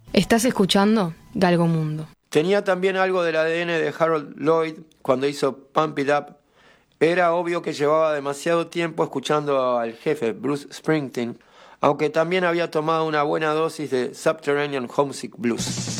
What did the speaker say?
Estás escuchando Galgo Mundo. Tenía también algo del ADN de Harold Lloyd cuando hizo Pump It Up. Era obvio que llevaba demasiado tiempo escuchando al jefe Bruce Springsteen, aunque también había tomado una buena dosis de Subterranean Homesick Blues.